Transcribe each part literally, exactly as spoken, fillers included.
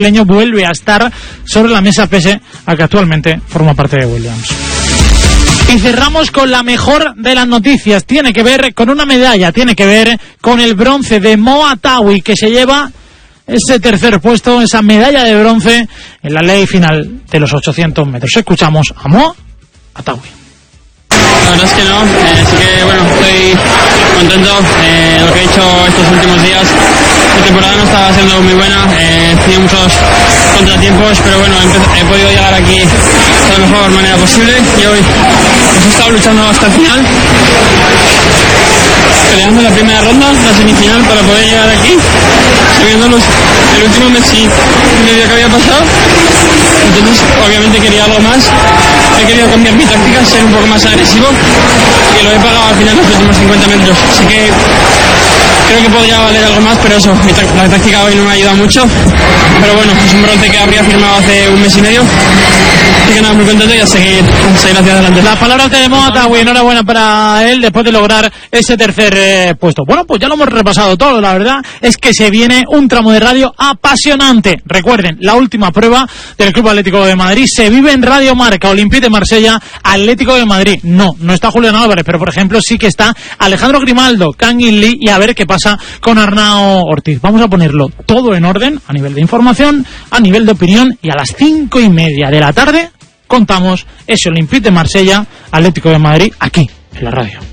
leño vuelve a estar sobre la mesa pese a que actualmente forma parte de Williams. Y cerramos con la mejor de las noticias. Tiene que ver con una medalla, tiene que ver con el bronce de Mo Atawi, que se lleva ese tercer puesto, esa medalla de bronce en la ley final de los ochocientos metros. Escuchamos a Mo Atawi. La verdad es que no, eh, así que bueno, estoy contento de eh, lo que he hecho estos últimos días. La temporada no estaba siendo muy buena, eh, tenía muchos contratiempos, pero bueno, he, he podido llegar aquí de la mejor manera posible y hoy pues, he estado luchando hasta el final, peleando la primera ronda, la semifinal para poder llegar aquí, sabiendo los, el último mes y medio que había pasado. Entonces obviamente quería algo más, he querido cambiar mi táctica, ser un poco más agresivo y lo he pagado al final los últimos cincuenta metros, así que creo que podría valer algo más, pero eso, mi la táctica hoy no me ha ayudado mucho, pero bueno, es un bronce que habría firmado hace un mes y medio, así que nada, muy contento y a seguir, a seguir hacia adelante. Las palabras de Mo Atawi, enhorabuena para él después de lograr ese tercer eh, puesto. Bueno, pues ya lo hemos repasado todo, la verdad es que se viene un tramo de radio apasionante. Recuerden, la última prueba del Club Atlético de Madrid se vive en Radio Marca, Olympique de Marsella, Atlético de Madrid. No, no está Julián Álvarez, pero por ejemplo sí que está Alejandro Grimaldo, Kangin Lee y a ver qué pasa con Arnau Ortiz. Vamos a ponerlo todo en orden, a nivel de información, a nivel de opinión, y a las cinco y media de la tarde contamos ese Olympique de Marsella, Atlético de Madrid, aquí, en la radio.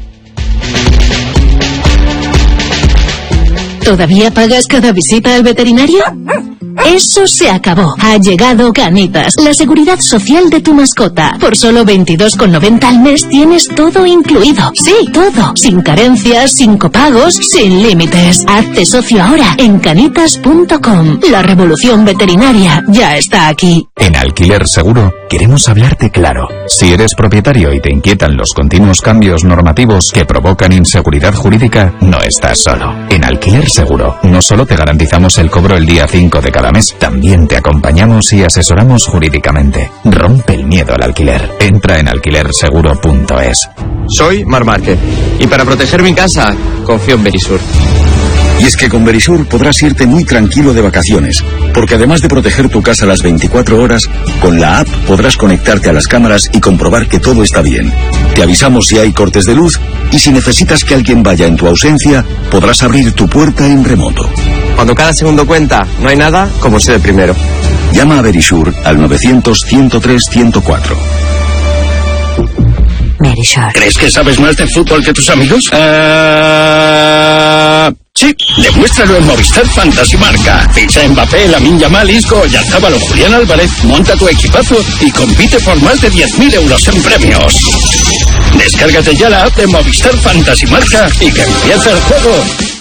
¿Todavía pagas cada visita al veterinario? Eso se acabó. Ha llegado Canitas, la seguridad social de tu mascota. Por solo veintidós con noventa al mes tienes todo incluido. Sí, todo. Sin carencias, sin copagos, sin límites. Hazte socio ahora en canitas punto com. La revolución veterinaria ya está aquí. En Alquiler Seguro queremos hablarte claro. Si eres propietario y te inquietan los continuos cambios normativos que provocan inseguridad jurídica, no estás solo. En Alquiler Seguro no solo te garantizamos el cobro el día cinco de cada mes, también te acompañamos y asesoramos jurídicamente. Rompe el miedo al alquiler. Entra en alquiler seguro punto es. Soy Mar Márquez y para proteger mi casa confío en Verisur. Y es que con Verisur podrás irte muy tranquilo de vacaciones, porque además de proteger tu casa las veinticuatro horas, con la app podrás conectarte a las cámaras y comprobar que todo está bien. Te avisamos si hay cortes de luz y si necesitas que alguien vaya en tu ausencia, podrás abrir tu puerta en remoto. Cuando cada segundo cuenta, no hay nada como ser el primero. Llama a Verisur al novecientos, ciento tres, ciento cuatro. Verisur. ¿Crees que sabes más de fútbol que tus amigos? Uh... Sí, demuéstralo en Movistar Fantasy Marca. Ficha en Mbappé, Lamine Yamal, Isco, Oyarzabal o Julián Álvarez, monta tu equipazo y compite por más de diez mil euros en premios. Descárgate ya la app de Movistar Fantasy Marca y que empiece el juego.